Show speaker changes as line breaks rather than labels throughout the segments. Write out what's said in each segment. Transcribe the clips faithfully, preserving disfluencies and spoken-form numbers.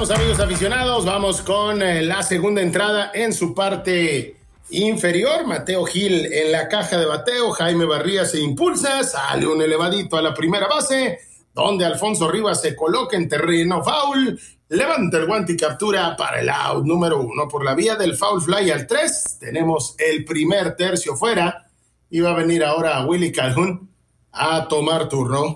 regresamos, amigos aficionados. Vamos con eh, la segunda entrada en su parte inferior. Mateo Gil en la caja de bateo. Jaime Barría se impulsa, sale un elevadito a la primera base, donde Alfonso Rivas se coloca en terreno foul, levanta el guante y captura para el out número uno. Por la vía del foul fly al tres, tenemos el primer tercio fuera, y va a venir ahora Willie Calhoun a tomar turno.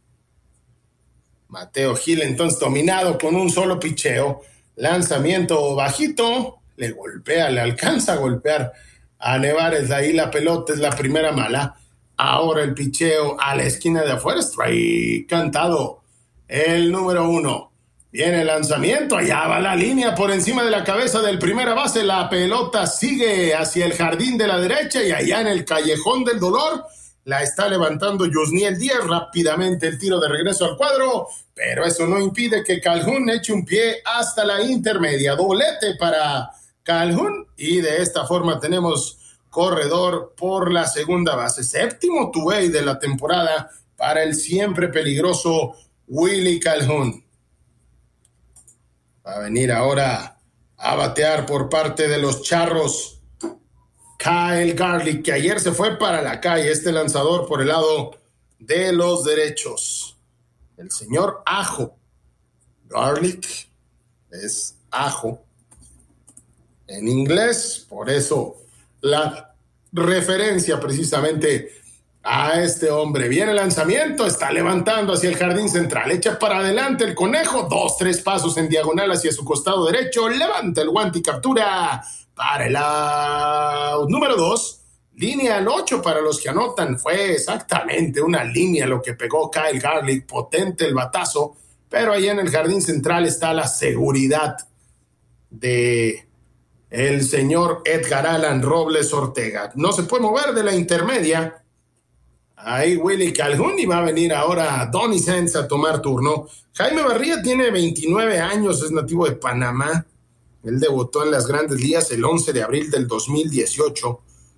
Mateo Gil entonces dominado con un solo picheo, lanzamiento bajito, le golpea, le alcanza a golpear a Nevares, de ahí la pelota es la primera mala. Ahora el picheo a la esquina de afuera, strike cantado, el número uno. Viene el lanzamiento, allá va la línea por encima de la cabeza del primera base, la pelota sigue hacia el jardín de la derecha y allá en el callejón del dolor la está levantando Yusniel Díaz. Rápidamente el tiro de regreso al cuadro, pero eso no impide que Calhoun eche un pie hasta la intermedia. Doblete para Calhoun y de esta forma tenemos corredor por la segunda base. Séptimo two-way de la temporada para el siempre peligroso Willie Calhoun. Va a venir ahora a batear por parte de los Charros Kyle Garlick, que ayer se fue para la calle, este lanzador por el lado de los derechos. El señor Ajo. Garlic es ajo en inglés, por eso la referencia precisamente a este hombre. Viene el lanzamiento, está levantando hacia el jardín central, echa para adelante el conejo, dos, tres pasos en diagonal hacia su costado derecho, levanta el guante y captura para el out número dos. Línea al ocho para los que anotan. Fue exactamente una línea lo que pegó Kyle Garlick. Potente el batazo, pero ahí en el jardín central está la seguridad de el señor Edgar Alan Robles Ortega. No se puede mover de la intermedia. Ahí Willie Calhoun, y va a venir ahora Donny Sands a tomar turno. Jaime Barría tiene veintinueve años, es nativo de Panamá. Él debutó en las Grandes Ligas el once de abril del dos mil dieciocho,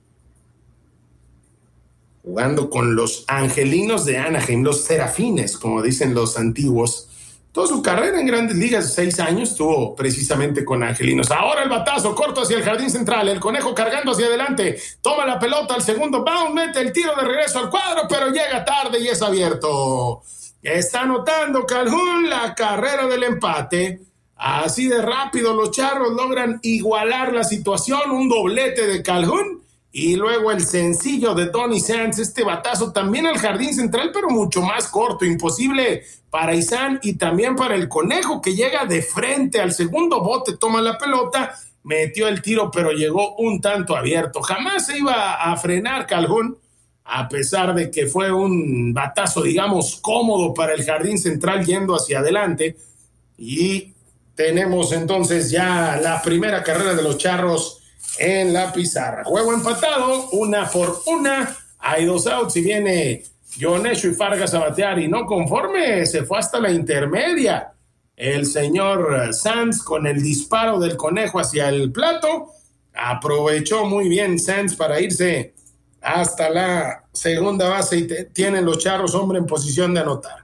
jugando con los Angelinos de Anaheim, los Serafines, como dicen los antiguos. Toda su carrera en Grandes Ligas, seis años, estuvo precisamente con Angelinos. Ahora el batazo corto hacia el jardín central, el conejo cargando hacia adelante, toma la pelota al segundo bound, mete el tiro de regreso al cuadro, pero llega tarde y es abierto. Está anotando Calhoun la carrera del empate. Así de rápido los Charros logran igualar la situación, un doblete de Calhoun y luego el sencillo de Donny Sands, este batazo también al jardín central, pero mucho más corto, imposible para Isan y también para el conejo, que llega de frente al segundo bote, toma la pelota, metió el tiro, pero llegó un tanto abierto. Jamás se iba a frenar Calhoun, a pesar de que fue un batazo, digamos, cómodo para el jardín central yendo hacia adelante. Y tenemos entonces ya la primera carrera de los Charros en la pizarra. Juego empatado, una por una. Hay dos outs y viene Yoneshu y Fargas a batear, y no conforme, se fue hasta la intermedia. El señor Sands con el disparo del conejo hacia el plato. Aprovechó muy bien Sands para irse hasta la segunda base y te, tienen los Charros hombre en posición de anotar.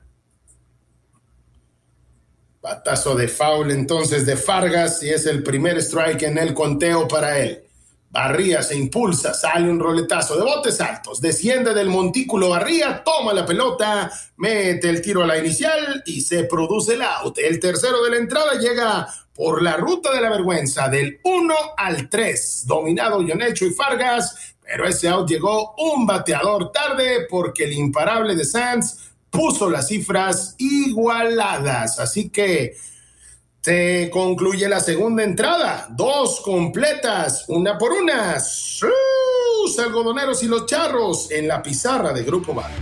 Batazo de foul entonces de Fargas y es el primer strike en el conteo para él. Barría se impulsa, sale un roletazo de botes altos, desciende del montículo Barría, toma la pelota, mete el tiro a la inicial y se produce el out. El tercero de la entrada llega por la ruta de la vergüenza del uno al tres, dominado Yonecho y Fargas, pero ese out llegó un bateador tarde porque el imparable de Sands puso las cifras igualadas, así que se concluye la segunda entrada, dos completas, una por una. ¡Sus algodoneros y los Charros en la pizarra de Grupo Bar!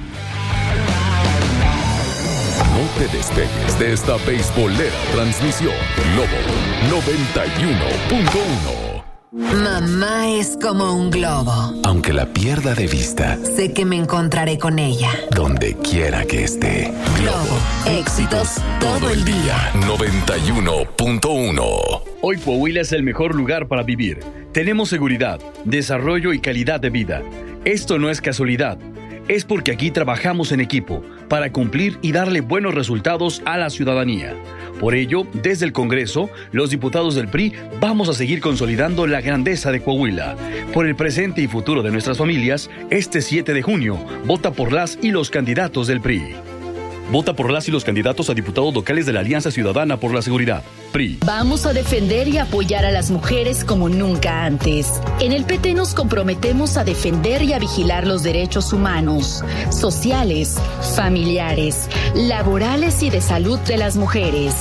No te despegues de esta beisbolera transmisión. Globo noventa y uno punto uno.
Mamá es como un globo.
Aunque la pierda de vista,
sé que me encontraré con ella
donde quiera que esté.
Globo, éxitos todo el día.
noventa y uno punto uno.
Hoy Coahuila es el mejor lugar para vivir. Tenemos seguridad, desarrollo y calidad de vida. Esto no es casualidad. es porque aquí trabajamos en equipo para cumplir y darle buenos resultados a la ciudadanía. Por ello, desde el Congreso, los diputados del P R I vamos a seguir consolidando la grandeza de Coahuila. Por el presente y futuro de nuestras familias, este siete de junio, vota por las y los candidatos del P R I. Vota por las y los candidatos a diputados locales de la Alianza Ciudadana por la Seguridad, P R I.
Vamos a defender y apoyar a las mujeres como nunca antes. En el P T nos comprometemos a defender y a vigilar los derechos humanos, sociales, familiares, laborales y de salud de las mujeres.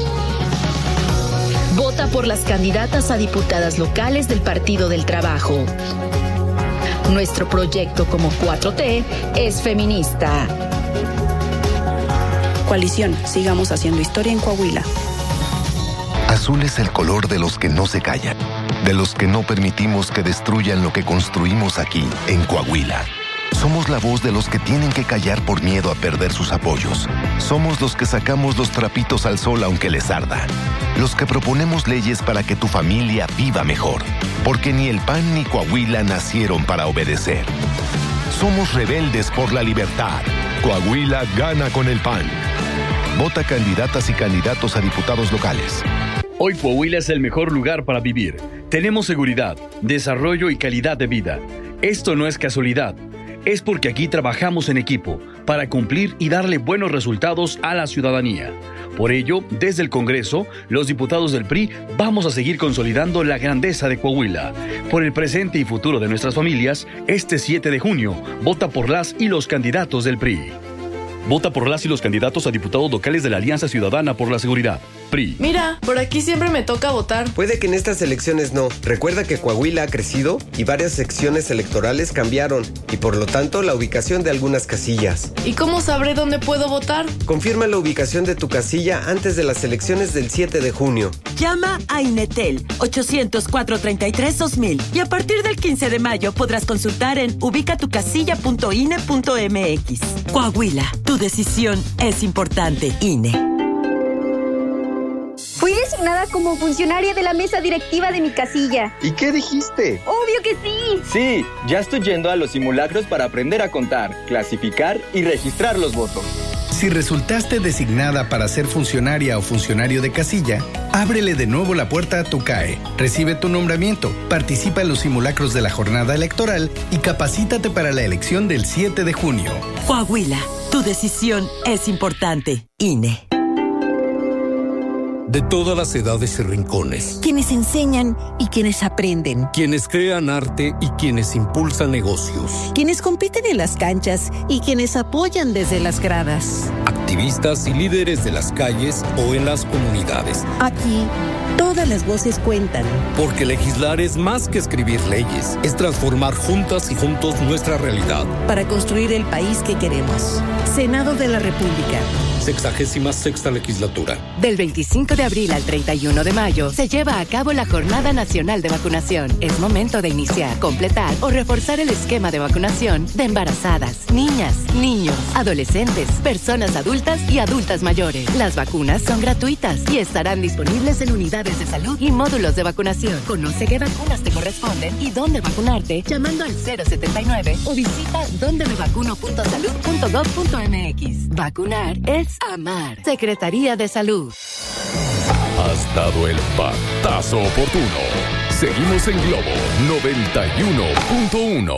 Vota por las candidatas a diputadas locales del Partido del Trabajo. Nuestro proyecto como cuatro T es feminista.
Coalición, sigamos haciendo historia en Coahuila.
Azul es el color de los que no se callan, de los que no permitimos que destruyan lo que construimos aquí, en Coahuila. Somos la voz de los que tienen que callar por miedo a perder sus apoyos. Somos los que sacamos los trapitos al sol aunque les arda. Los que proponemos leyes para que tu familia viva mejor. Porque ni el P A N ni Coahuila nacieron para obedecer. Somos rebeldes por la libertad. Coahuila gana con el P A N. Vota candidatas y candidatos a diputados locales.
Hoy Coahuila es el mejor lugar para vivir. Tenemos seguridad, desarrollo y calidad de vida. Esto no es casualidad. Es porque aquí trabajamos en equipo para cumplir y darle buenos resultados a la ciudadanía. Por ello, desde el Congreso, los diputados del P R I vamos a seguir consolidando la grandeza de Coahuila. Por el presente y futuro de nuestras familias, este siete de junio, vota por las y los candidatos del P R I. Vota por las y los candidatos a diputados locales de la Alianza Ciudadana por la Seguridad, P R I.
Mira, por aquí siempre me toca votar.
Puede que en estas elecciones no. Recuerda que Coahuila ha crecido y varias secciones electorales cambiaron y por lo tanto la ubicación de algunas casillas.
¿Y cómo sabré dónde puedo votar?
Confirma la ubicación de tu casilla antes de las elecciones del siete de junio.
Llama a Inetel ochocientos, cuatrocientos treinta y tres, dos mil y a partir del quince de mayo podrás consultar en ubicatucasilla punto ine punto mx. Coahuila, tu decisión es importante. I N E.
Fui designada como funcionaria de la mesa directiva de mi casilla.
¿Y qué dijiste?
¡Obvio que sí!
Sí, ya estoy yendo a los simulacros para aprender a contar, clasificar y registrar los votos.
Si resultaste designada para ser funcionaria o funcionario de casilla, ábrele de nuevo la puerta a tu C A E. Recibe tu nombramiento, participa en los simulacros de la jornada electoral y capacítate para la elección del siete de junio.
Coahuila, tu decisión es importante. I N E.
De todas las edades y rincones.
Quienes enseñan y quienes aprenden.
Quienes crean arte y quienes impulsan negocios.
Quienes compiten en las canchas y quienes apoyan desde las gradas.
Activistas y líderes de las calles o en las comunidades.
Aquí, todas las voces cuentan.
Porque legislar es más que escribir leyes. Es transformar juntas y juntos nuestra realidad.
Para construir el país que queremos. Senado de la República.
Sexagésima sexta legislatura.
Del veinticinco de abril al treinta y uno de mayo se lleva a cabo la Jornada Nacional de Vacunación. Es momento de iniciar, completar o reforzar el esquema de vacunación de embarazadas, niñas, niños, adolescentes, personas adultas y adultas mayores. Las vacunas son gratuitas y estarán disponibles en unidades de salud y módulos de vacunación. Conoce qué vacunas te corresponden y dónde vacunarte llamando al cero setenta y nueve o visita donde me vacuno punto salud punto gov punto mx. Vacunar es amar. Secretaría de Salud.
Has dado el patazo oportuno. Seguimos en Globo noventa y uno punto uno.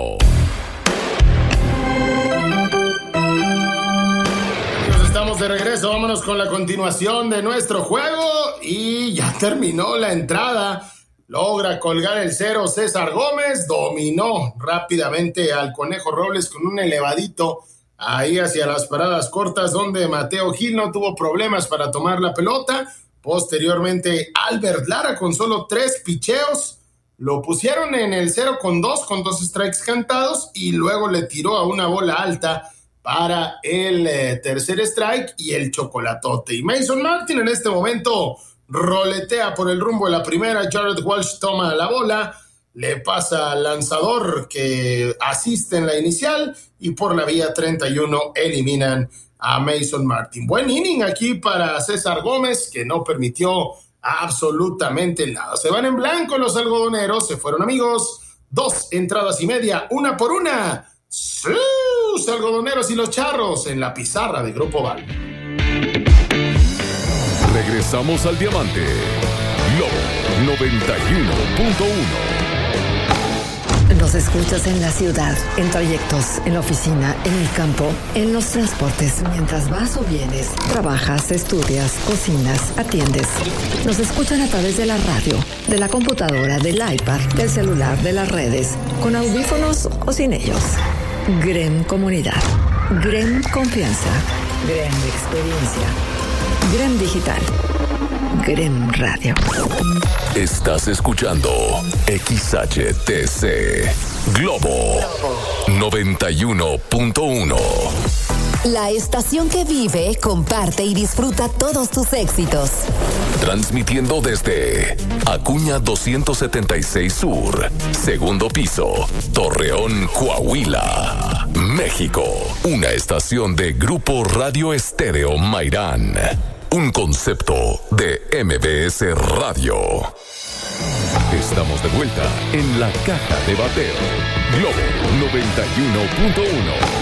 Estamos de regreso, vámonos con la continuación de nuestro juego y ya terminó la entrada. Logra colgar el cero César Gómez, dominó rápidamente al Conejo Robles con un elevadito ahí hacia las paradas cortas donde Mateo Gil no tuvo problemas para tomar la pelota. Posteriormente Albert Lara con solo tres picheos lo pusieron en el cero con dos con dos strikes cantados y luego le tiró a una bola alta para el eh, tercer strike y el chocolatote. Y Mason Martin en este momento roletea por el rumbo de la primera. Jared Walsh toma la bola, le pasa al lanzador que asiste en la inicial y por la vía treinta y uno eliminan a Mason Martin. Buen inning aquí para César Gómez, que no permitió absolutamente nada. Se van en blanco los algodoneros, se fueron amigos. Dos entradas y media, una por una. ¡Sí! sus algodoneros y los charros en la pizarra de Grupo Val.
Regresamos al Diamante. Lobo noventa y uno punto uno.
Nos escuchas en la ciudad, en trayectos, en la oficina, en el campo, en los transportes, mientras vas o vienes, trabajas, estudias, cocinas, atiendes. Nos escuchan a través de la radio, de la computadora, del iPad, del celular, de las redes, con audífonos o sin ellos. Grem Comunidad, Grem Confianza, Grem Experiencia, Grem Digital, Grem Radio.
Estás escuchando X H T C Globo noventa y uno punto uno.
La estación que vive, comparte y disfruta todos tus éxitos.
Transmitiendo desde Acuña doscientos setenta y seis Sur, segundo piso, Torreón, Coahuila, México. Una estación de Grupo Radio Estéreo Mairán. Un concepto de M B S Radio. Estamos de vuelta en la caja de bateo. Globo noventa y uno punto uno.